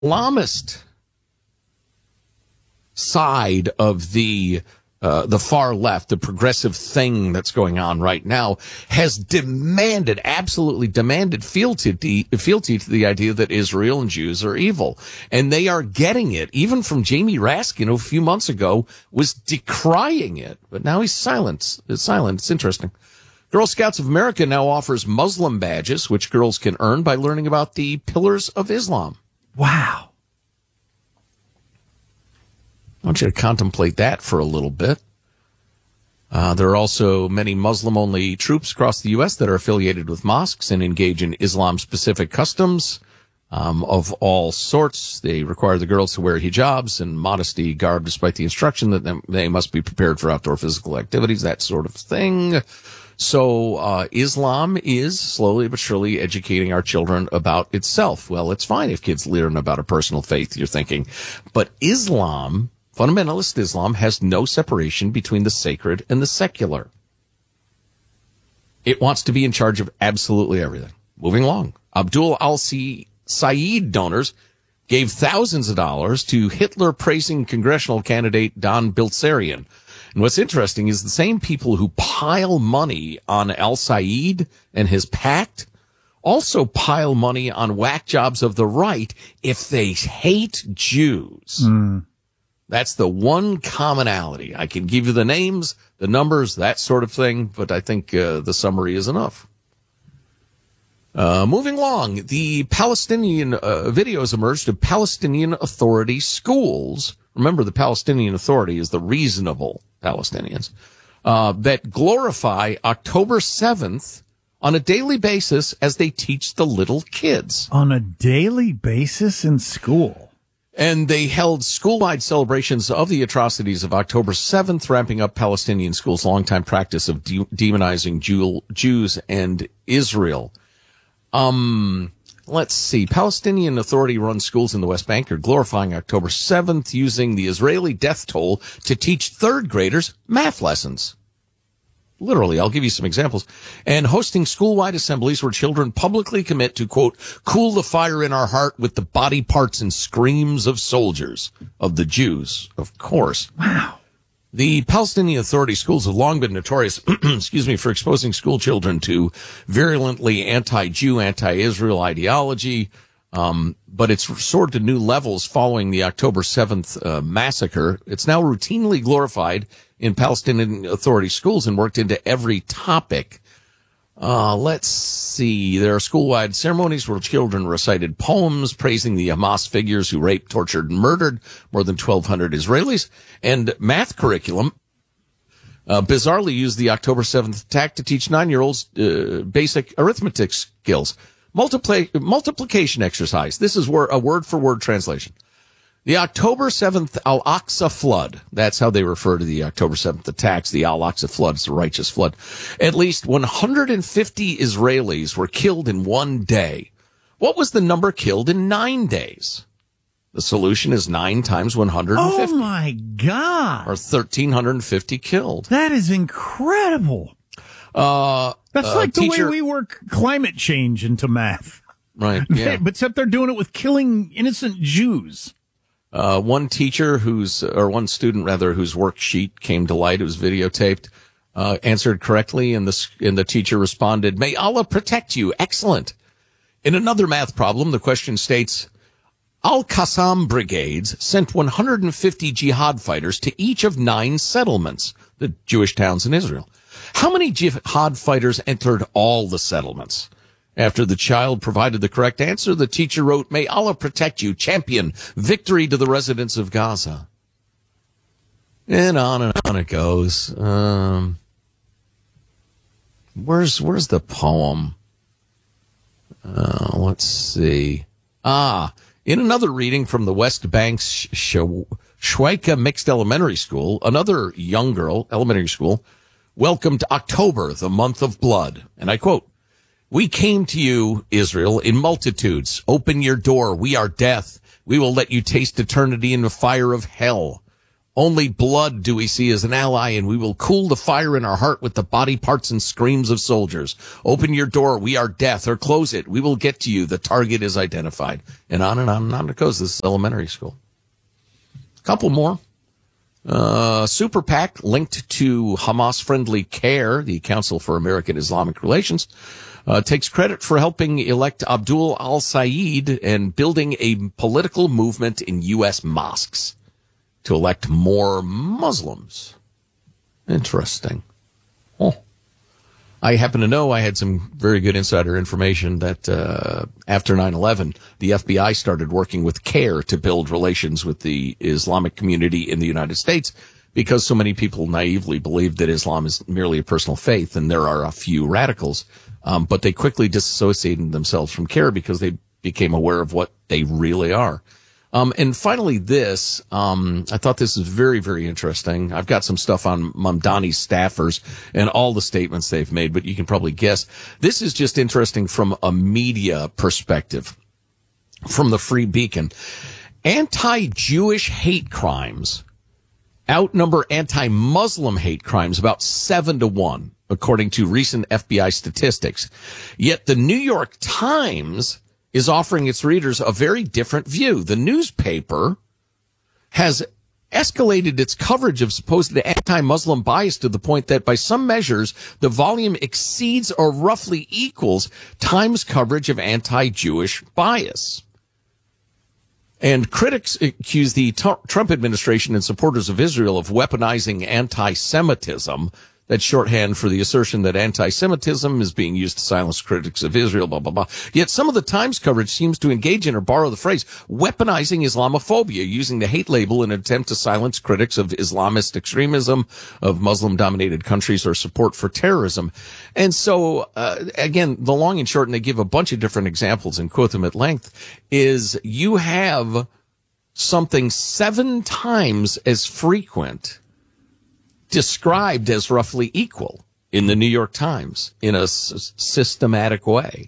Islamist side of the far left, the progressive thing that's going on right now, has absolutely demanded fealty to the idea that Israel and Jews are evil. And they are getting it. Even from Jamie Raskin, who a few months ago was decrying it. But now he's silent. It's interesting. Girl Scouts of America now offers Muslim badges, which girls can earn by learning about the pillars of Islam. Wow. I want you to contemplate that for a little bit. There are also many Muslim-only troops across the U.S. that are affiliated with mosques and engage in Islam-specific customs of all sorts. They require the girls to wear hijabs and modesty garb, despite the instruction that they must be prepared for outdoor physical activities, that sort of thing. So Islam is slowly but surely educating our children about itself. Well, it's fine if kids learn about a personal faith, you're thinking. But Islam, fundamentalist Islam, has no separation between the sacred and the secular. It wants to be in charge of absolutely everything. Moving along. Abdul al-Said donors gave thousands of dollars to Hitler-praising congressional candidate Don Bilzerian. And what's interesting is the same people who pile money on al-Said and his pact also pile money on whack jobs of the right if they hate Jews. That's the one commonality. I can give you the names, the numbers, that sort of thing, but I think the summary is enough. Moving along, the Palestinian videos emerged of Palestinian Authority schools. Remember, the Palestinian Authority is the reasonable Palestinians that glorify October 7th on a daily basis as they teach the little kids. On a daily basis in school. And they held school-wide celebrations of the atrocities of October 7th, ramping up Palestinian schools' longtime practice of demonizing Jews and Israel. Let's see. Palestinian Authority-run schools in the West Bank are glorifying October 7th, using the Israeli death toll to teach third graders math lessons. Literally, I'll give you some examples. And hosting school-wide assemblies where children publicly commit to, quote, cool the fire in our heart with the body parts and screams of soldiers, of the Jews, of course. Wow. The Palestinian Authority schools have long been notorious, for exposing school children to virulently anti-Jew, anti-Israel ideology. But it's soared to new levels following the October 7th massacre. It's now routinely glorified in Palestinian Authority schools and worked into every topic. Let's see. There are school-wide ceremonies where children recited poems praising the Hamas figures who raped, tortured, and murdered more than 1,200 Israelis. And math curriculum bizarrely used the October 7th attack to teach 9-year-olds basic arithmetic skills. Multiplication exercise. This is a word-for-word translation. The October 7th Al-Aqsa flood. That's how they refer to the October 7th attacks. The Al-Aqsa flood is the righteous flood. At least 150 Israelis were killed in one day. What was the number killed in 9 days? The solution is 9 times 150. Oh, my God. Or 1,350 killed. That is incredible. That's like the way we work climate change into math. Right, yeah. But except they're doing it with killing innocent Jews. One student whose worksheet came to light, it was videotaped, answered correctly, and the teacher responded, "May Allah protect you." Excellent. In another math problem, the question states, Al-Qassam brigades sent 150 jihad fighters to each of 9 settlements, the Jewish towns in Israel. How many jihad fighters entered all the settlements? After the child provided the correct answer, the teacher wrote, "May Allah protect you, champion, victory to the residents of Gaza." And on it goes. Where's the poem? Let's see. In another reading from the West Bank's Shweika Mixed Elementary School, another young girl, elementary school, welcomed October, the month of blood. And I quote, "We came to you, Israel, in multitudes. Open your door. We are death. We will let you taste eternity in the fire of hell. Only blood do we see as an ally, and we will cool the fire in our heart with the body parts and screams of soldiers. Open your door, we are death, or close it. We will get to you. The target is identified. And on and on and on it goes. This is elementary school. A couple more. Super PAC linked to Hamas-friendly CARE, the Council for American Islamic Relations, takes credit for helping elect Abdul al-Sayed and building a political movement in U.S. mosques to elect more Muslims. Interesting. Oh. I happen to know I had some very good insider information that after 9/11, the FBI started working with CARE to build relations with the Islamic community in the United States because so many people naively believe that Islam is merely a personal faith, and there are a few radicals. But they quickly disassociated themselves from CARE because they became aware of what they really are. And finally this, I thought this was very, very interesting. I've got some stuff on Mamdani's staffers and all the statements they've made, but you can probably guess. This is just interesting from a media perspective, from the Free Beacon. Anti-Jewish hate crimes outnumber anti-Muslim hate crimes about 7-1, according to recent FBI statistics. Yet the New York Times is offering its readers a very different view. The newspaper has escalated its coverage of supposed anti-Muslim bias to the point that by some measures, the volume exceeds or roughly equals Times coverage of anti-Jewish bias. And critics accuse the Trump administration and supporters of Israel of weaponizing anti-Semitism. That's shorthand for the assertion that anti-Semitism is being used to silence critics of Israel, blah, blah, blah. Yet some of the Times coverage seems to engage in or borrow the phrase weaponizing Islamophobia, using the hate label in an attempt to silence critics of Islamist extremism, of Muslim-dominated countries, or support for terrorism. And so, again, the long and short, and they give a bunch of different examples and quote them at length, is you have something 7 times as frequent described as roughly equal in the New York Times in a systematic way.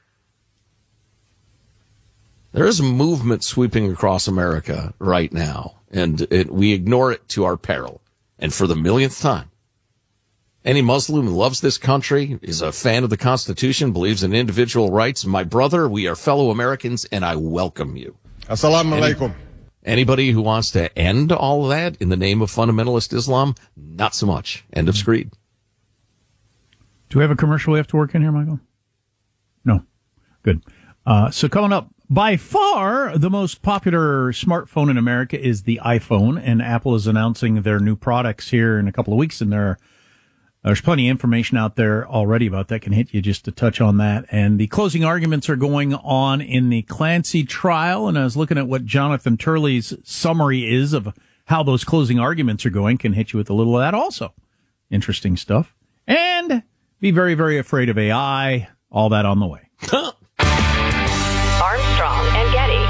There is a movement sweeping across America right now, and we ignore it to our peril. And for the millionth time, any Muslim who loves this country, is a fan of the Constitution, believes in individual rights, my brother, we are fellow Americans, and I welcome you. Assalamu alaikum. Anybody who wants to end all of that in the name of fundamentalist Islam, not so much. End of screed. Do we have a commercial we have to work in here, Michael? No. Good. So coming up, by far the most popular smartphone in America is the iPhone, and Apple is announcing their new products here in a couple of weeks, and there's plenty of information out there already about that. Can hit you just to touch on that. And the closing arguments are going on in the Clancy trial. And I was looking at what Jonathan Turley's summary is of how those closing arguments are going. Can hit you with a little of that also. Interesting stuff. And be very, very afraid of AI. All that on the way. Armstrong and Getty.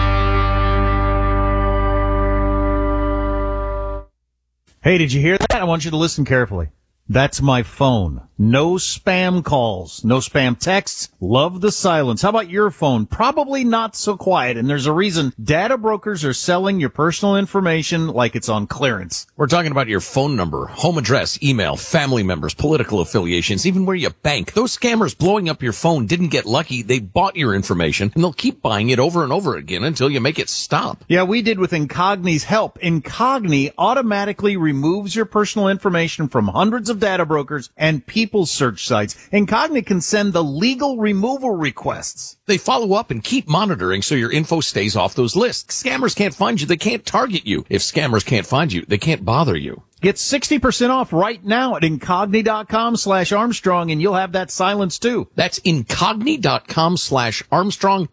Hey, did you hear that? I want you to listen carefully. That's my phone. No spam calls, no spam texts. Love the silence. How about your phone? Probably not so quiet, and there's a reason. Data brokers are selling your personal information like it's on clearance. We're talking about your phone number, home address, email, family members, political affiliations, even where you bank. Those scammers blowing up your phone didn't get lucky. They bought your information, and they'll keep buying it over and over again until you make it stop. Yeah, we did with Incogni's help. Incogni automatically removes your personal information from hundreds of data brokers and people's search sites. Incogni can send the legal removal requests. They follow up and keep monitoring so your info stays off those lists. Scammers can't find you. They can't target you. If scammers can't find you, they can't bother you. Get 60% off right now at Incogni.com/Armstrong, and you'll have that silence too. That's Incogni.com/Armstrong,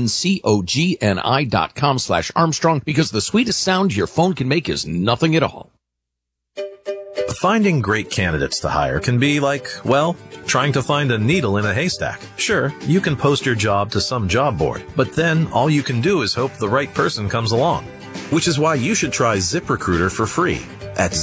INCOGNI.com/Armstrong, because the sweetest sound your phone can make is nothing at all. Finding great candidates to hire can be like, well, trying to find a needle in a haystack. Sure, you can post your job to some job board, but then all you can do is hope the right person comes along. Which is why you should try ZipRecruiter for free at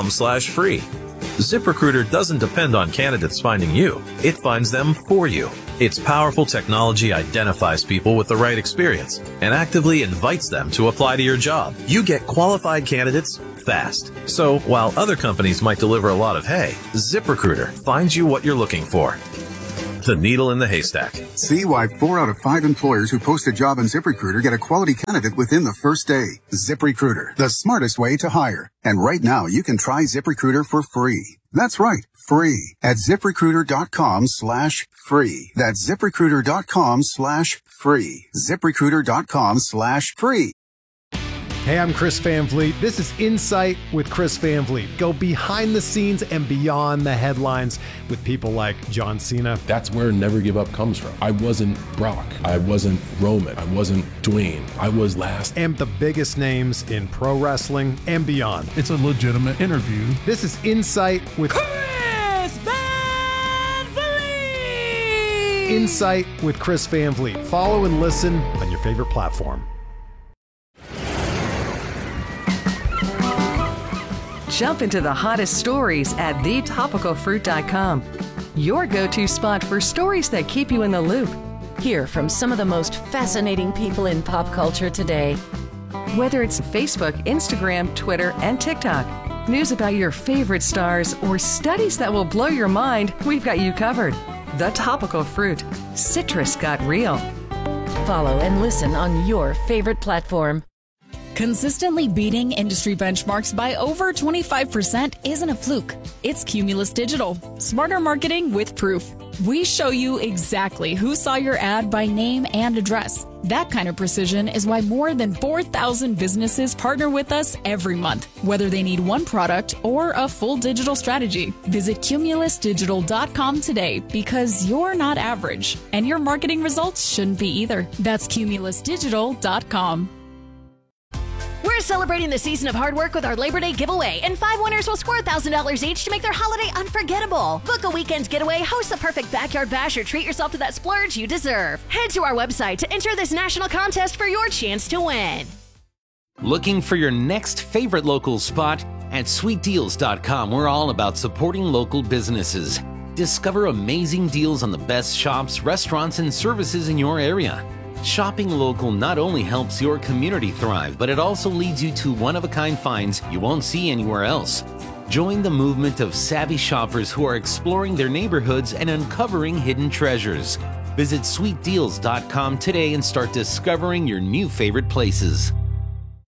ZipRecruiter.com/free. ZipRecruiter doesn't depend on candidates finding you. It finds them for you. Its powerful technology identifies people with the right experience and actively invites them to apply to your job. You get qualified candidates fast. So while other companies might deliver a lot of hay, ZipRecruiter finds you what you're looking for. The needle in the haystack. See why 4 out of 5 employers who post a job on ZipRecruiter get a quality candidate within the first day. ZipRecruiter, the smartest way to hire. And right now, you can try ZipRecruiter for free. That's right, free at ZipRecruiter.com/free. That's ZipRecruiter.com/free. ZipRecruiter.com/free. Hey, I'm Chris Van Vliet. This is Insight with Chris Van Vliet. Go behind the scenes and beyond the headlines with people like John Cena. That's where Never Give Up comes from. I wasn't Brock. I wasn't Roman. I wasn't Dwayne. I was last. And the biggest names in pro wrestling and beyond. It's a legitimate interview. This is Insight with Chris Van Vliet. Insight with Chris Van Vliet. Follow and listen on your favorite platform. Jump into the hottest stories at thetopicalfruit.com. Your go-to spot for stories that keep you in the loop. Hear from some of the most fascinating people in pop culture today. Whether it's Facebook, Instagram, Twitter, and TikTok, news about your favorite stars, or studies that will blow your mind, we've got you covered. The Topical Fruit. Citrus got real. Follow and listen on your favorite platform. Consistently beating industry benchmarks by over 25% isn't a fluke. It's Cumulus Digital. Smarter marketing with proof. We show you exactly who saw your ad by name and address. That kind of precision is why more than 4,000 businesses partner with us every month, whether they need one product or a full digital strategy. Visit cumulusdigital.com today because you're not average, and your marketing results shouldn't be either. That's cumulusdigital.com. We're celebrating the season of hard work with our Labor Day giveaway, and 5 winners will score $1,000 each to make their holiday unforgettable. Book a weekend getaway, host the perfect backyard bash, or treat yourself to that splurge you deserve. Head to our website to enter this national contest for your chance to win. Looking for your next favorite local spot? At sweetdeals.com, we're all about supporting local businesses. Discover amazing deals on the best shops, restaurants, and services in your area. Shopping local not only helps your community thrive, but it also leads you to one-of-a-kind finds you won't see anywhere else. Join the movement of savvy shoppers who are exploring their neighborhoods and uncovering hidden treasures. Visit sweetdeals.com today and start discovering your new favorite places.